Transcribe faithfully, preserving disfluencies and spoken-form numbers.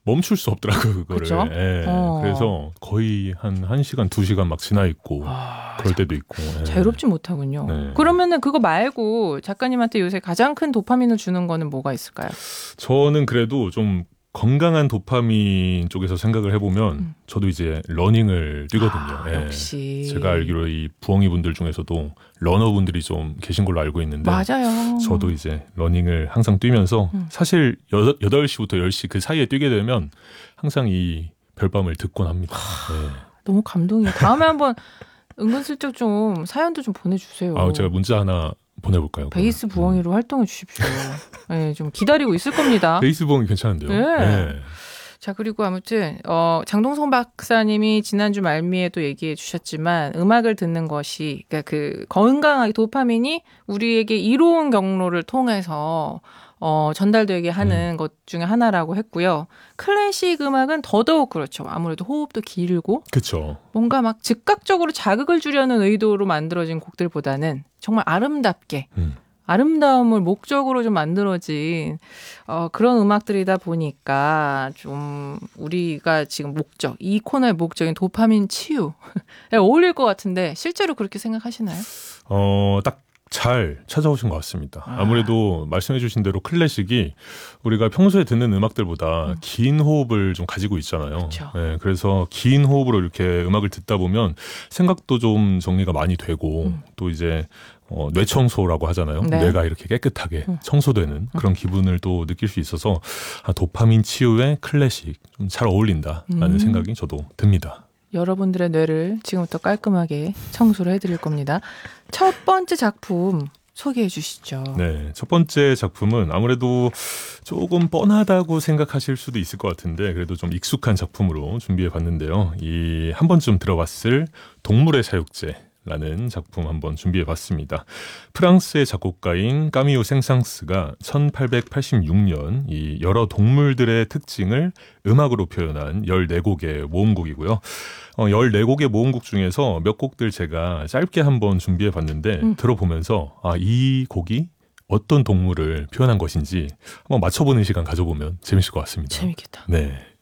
멈출 수 없더라고요, 그거를. 그쵸? 예. 어. 그래서 거의 한 1시간, 두 시간 막 지나 있고 아, 그럴 때도 있고. 예. 자유롭지 못하군요. 네. 그러면은 그거 말고 작가님한테 요새 가장 큰 도파민을 주는 거는 뭐가 있을까요? 저는 그래도 좀 건강한 도파민 쪽에서 생각을 해보면 음. 저도 이제 러닝을 뛰거든요. 아, 예. 역시. 제가 알기로 이 부엉이 분들 중에서도 러너분들이 좀 계신 걸로 알고 있는데 맞아요. 저도 이제 러닝을 항상 뛰면서 음. 사실 여덟 시부터 열 시 그 사이에 뛰게 되면 항상 이 별밤을 듣곤 합니다. 네. 너무 감동이에요. 다음에 한번 은근슬쩍 좀 사연도 좀 보내주세요. 아, 제가 문자 하나 보내볼까요? 베이스 그러면? 부엉이로 활동해 주십시오. 네, 좀 기다리고 있을 겁니다. 베이스 부엉이 괜찮은데요? 네. 네. 자, 그리고 아무튼 어, 장동성 박사님이 지난주 말미에도 얘기해 주셨지만 음악을 듣는 것이 그러니까 그 건강하게 도파민이 우리에게 이로운 경로를 통해서 어, 전달되게 하는 음. 것 중에 하나라고 했고요. 클래식 음악은 더더욱 그렇죠. 아무래도 호흡도 길고 그렇죠. 뭔가 막 즉각적으로 자극을 주려는 의도로 만들어진 곡들보다는 정말 아름답게 음. 아름다움을 목적으로 좀 만들어진 어, 그런 음악들이다 보니까 좀 우리가 지금 목적, 이 코너의 목적인 도파민 치유에 어울릴 것 같은데 실제로 그렇게 생각하시나요? 어, 딱 잘 찾아오신 것 같습니다. 아. 아무래도 말씀해 주신 대로 클래식이 우리가 평소에 듣는 음악들보다 음. 긴 호흡을 좀 가지고 있잖아요. 그쵸. 네, 그래서 긴 호흡으로 이렇게 음악을 듣다 보면 생각도 좀 정리가 많이 되고 음. 또 이제 어, 뇌청소라고 하잖아요. 네. 뇌가 이렇게 깨끗하게 음. 청소되는 그런 기분을 또 느낄 수 있어서 아, 도파민 치유에 클래식 좀 잘 어울린다라는 음. 생각이 저도 듭니다. 여러분들의 뇌를 지금부터 깔끔하게 청소를 해드릴 겁니다. 첫 번째 작품 소개해 주시죠. 네, 첫 번째 작품은 아무래도 조금 뻔하다고 생각하실 수도 있을 것 같은데 그래도 좀 익숙한 작품으로 준비해 봤는데요. 이 한 번쯤 들어봤을 동물의 사육제라는 작품 한번 준비해 봤습니다. 프랑스의 작곡가인 까미오 생상스가 천팔백팔십육 년 이 여러 동물들의 특징을 음악으로 표현한 열네 곡의 모음곡이고요. 어, 열네 곡의 모음곡 중에서 몇 곡들 제가 짧게 한번 준비해 봤는데 음. 들어보면서 아, 이 곡이 어떤 동물을 표현한 것인지 한번 맞춰보는 시간 가져보면 재밌을 것 같습니다. 재밌겠다. 네.